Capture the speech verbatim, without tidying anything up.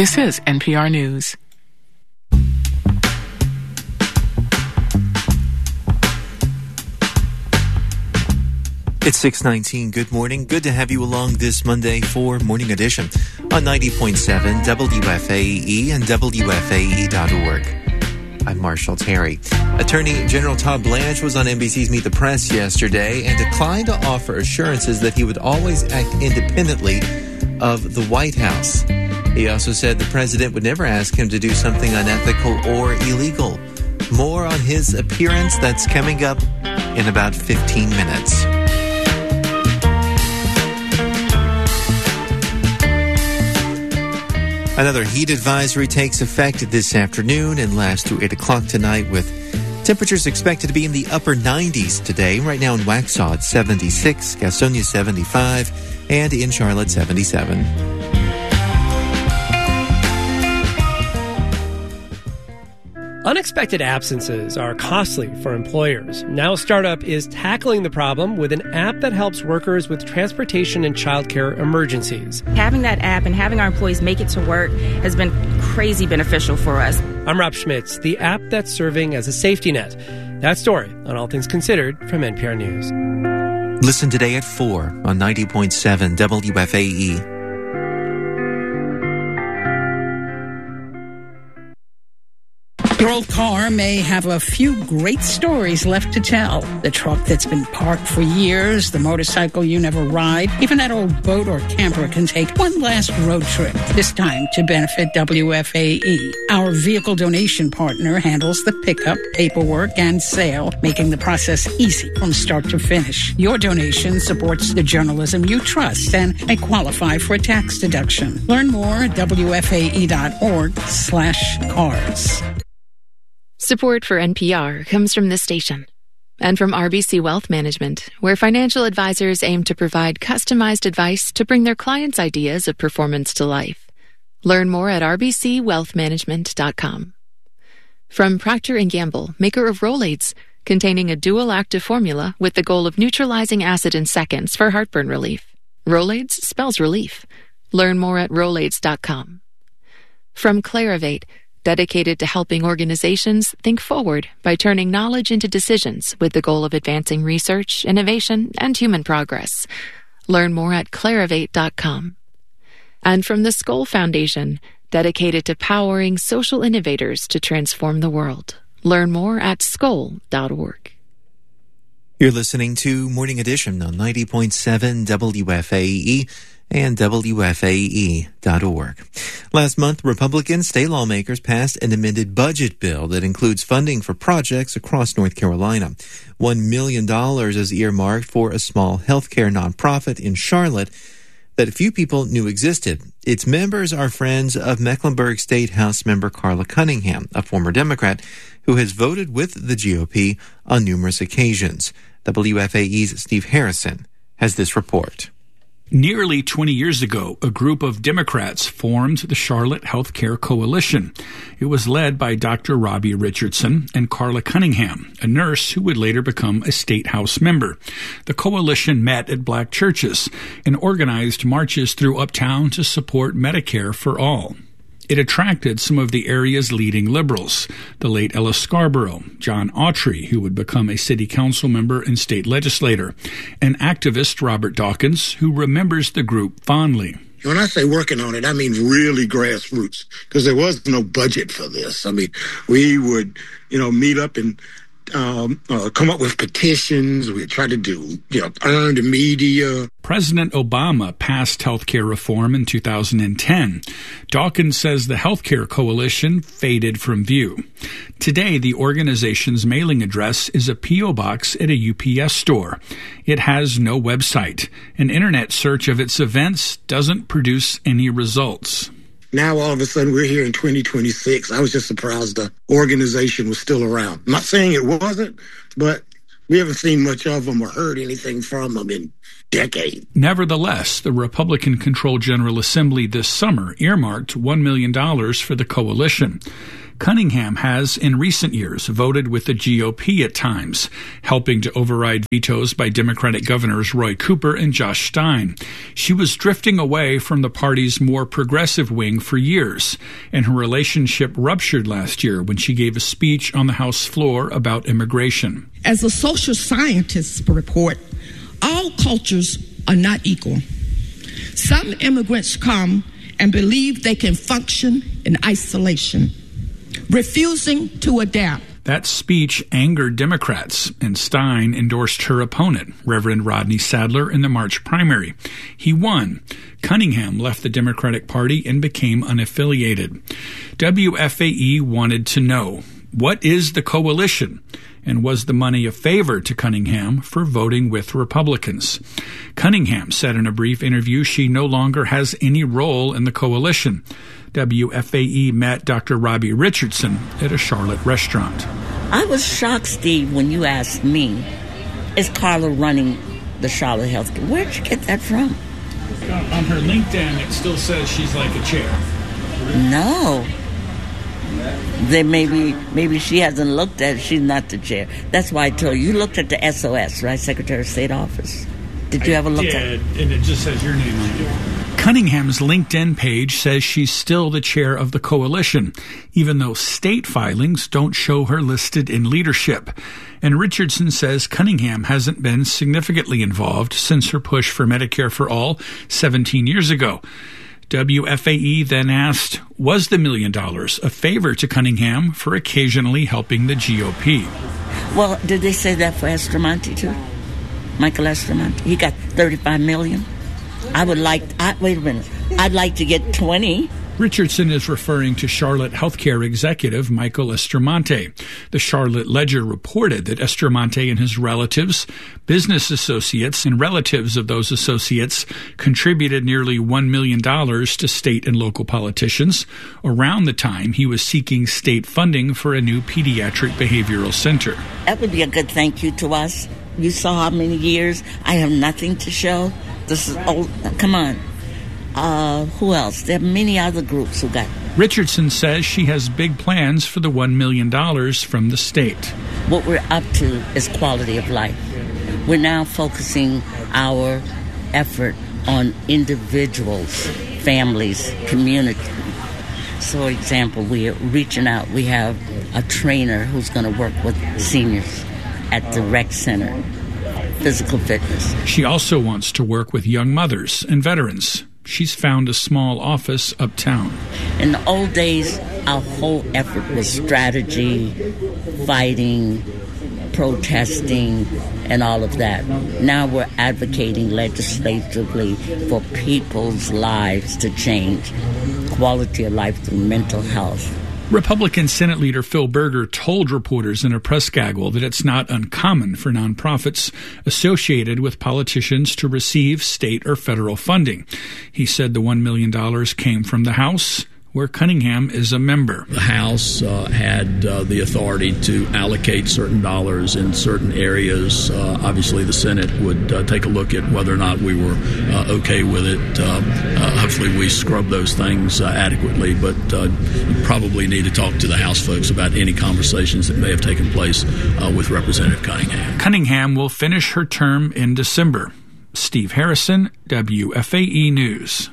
This is N P R News. It's six nineteen. Good morning. Good to have you along this Monday for Morning Edition on ninety point seven W F A E and W F A E dot org. I'm Marshall Terry. Attorney General Todd Blanche was on N B C's Meet the Press yesterday and declined to offer assurances that he would always act independently of the White House. He also said the president would never ask him to do something unethical or illegal. More on his appearance that's coming up in about fifteen minutes. Another heat advisory takes effect this afternoon and lasts through eight o'clock tonight, with temperatures expected to be in the upper nineties today. Right now in Waxhaw, it's seventy-six, Gastonia seventy-five, and in Charlotte seventy-seven. Unexpected absences are costly for employers. Now Startup is tackling the problem with an app that helps workers with transportation and childcare emergencies. Having that app and having our employees make it to work has been crazy beneficial for us. I'm Rob Schmitz, the app that's serving as a safety net. That story on All Things Considered from N P R News. Listen today at four on ninety point seven W F A E. Your old car may have a few great stories left to tell. The truck that's been parked for years, the motorcycle you never ride, even that old boat or camper can take one last road trip, this time to benefit W F A E. Our vehicle donation partner handles the pickup, paperwork, and sale, making the process easy from start to finish. Your donation supports the journalism you trust and may qualify for a tax deduction. Learn more at W F A E dot org slash cars. Support for N P R comes from this station and from R B C Wealth Management, where financial advisors aim to provide customized advice to bring their clients' ideas of performance to life. Learn more at R B C wealth management dot com. From Procter and Gamble, maker of Rolaids, containing a dual active formula with the goal of neutralizing acid in seconds for heartburn relief. Rolaids spells relief. Learn more at rolaids dot com. From Clarivate, dedicated to helping organizations think forward by turning knowledge into decisions with the goal of advancing research, innovation, and human progress. Learn more at clarivate dot com. And from the Skoll Foundation, dedicated to powering social innovators to transform the world. Learn more at skoll dot org. You're listening to Morning Edition on ninety point seven W F A E and W F A E dot org. Last month, Republican state lawmakers passed an amended budget bill that includes funding for projects across North Carolina. One million dollars is earmarked for a small healthcare nonprofit in Charlotte that few people knew existed. Its members are friends of Mecklenburg State House member Carla Cunningham, a former Democrat who has voted with the G O P on numerous occasions. W F A E's Steve Harrison has this report. Nearly twenty years ago, a group of Democrats formed the Charlotte Healthcare Coalition. It was led by Doctor Robbie Richardson and Carla Cunningham, a nurse who would later become a state house member. The coalition met at black churches and organized marches through Uptown to support Medicare for all. It attracted some of the area's leading liberals, the late Ella Scarborough, John Autry, who would become a city council member and state legislator, and activist Robert Dawkins, who remembers the group fondly. When I say working on it, I mean really grassroots, because there was no budget for this. I mean, we would, you know, meet up and Um, uh, come up with petitions. We try to do, you know, earn the media. President Obama passed health care reform in two thousand ten. Dawkins says the Healthcare Coalition faded from view. Today, the organization's mailing address is a P O box at a U P S store. It has no website. An internet search of its events doesn't produce any results. Now, all of a sudden, we're here in twenty twenty-six. I was just surprised the organization was still around. I'm not saying it wasn't, but we haven't seen much of them or heard anything from them in decades. Nevertheless, the Republican-controlled General Assembly this summer earmarked one million dollars for the coalition. Cunningham has, in recent years, voted with the G O P at times, helping to override vetoes by Democratic governors Roy Cooper and Josh Stein. She was drifting away from the party's more progressive wing for years, and her relationship ruptured last year when she gave a speech on the House floor about immigration. As the social scientists report, all cultures are not equal. Some immigrants come and believe they can function in isolation, refusing to adapt. That speech angered Democrats, and Stein endorsed her opponent, Reverend Rodney Sadler, in the March primary. He won. Cunningham left the Democratic Party and became unaffiliated. W F A E wanted to know, what is the coalition? And was the money a favor to Cunningham for voting with Republicans? Cunningham said in a brief interview she no longer has any role in the coalition. W F A E met Doctor Robbie Richardson at a Charlotte restaurant. I was shocked, Steve, when you asked me, is Carla running the Charlotte Health Care? Where'd you get that from? On her LinkedIn, it still says she's like a chair. No. Then maybe maybe she hasn't looked at it. She's not the chair. That's why I told you. You looked at the S O S, right? Secretary of State office. Did you I ever look did, at it? And it just says your name on it. Cunningham's LinkedIn page says she's still the chair of the coalition, even though state filings don't show her listed in leadership. And Richardson says Cunningham hasn't been significantly involved since her push for Medicare for All seventeen years ago. W F A E then asked, was the million dollars a favor to Cunningham for occasionally helping the G O P? Well, did they say that for Estromonte, too? Michael Estromonte? He got thirty-five million dollars. I would like, I, wait a minute, I'd like to get twenty. Richardson is referring to Charlotte healthcare executive Michael Estromonte. The Charlotte Ledger reported that Estromonte and his relatives, business associates, and relatives of those associates contributed nearly one million dollars to state and local politicians around the time he was seeking state funding for a new pediatric behavioral center. That would be a good thank you to us. You saw how many years I have nothing to show. This is old. Come on. Uh, who else? There are many other groups who got. Richardson says she has big plans for the one million dollars from the state. What we're up to is quality of life. We're now focusing our effort on individuals, families, community. So, for example, we're reaching out. We have a trainer who's going to work with seniors at the rec center, physical fitness. She also wants to work with young mothers and veterans. She's found a small office uptown. In the old days, our whole effort was strategy, fighting, protesting, and all of that. Now we're advocating legislatively for people's lives to change, quality of life through mental health. Republican Senate Leader Phil Berger told reporters in a press gaggle that it's not uncommon for nonprofits associated with politicians to receive state or federal funding. He said the one million dollars came from the House, where Cunningham is a member. The House uh, had uh, the authority to allocate certain dollars in certain areas. Uh, obviously, the Senate would uh, take a look at whether or not we were uh, okay with it. Uh, uh, hopefully, we scrub those things uh, adequately, but uh, you probably need to talk to the House folks about any conversations that may have taken place uh, with Representative Cunningham. Cunningham will finish her term in December. Steve Harrison, W F A E News.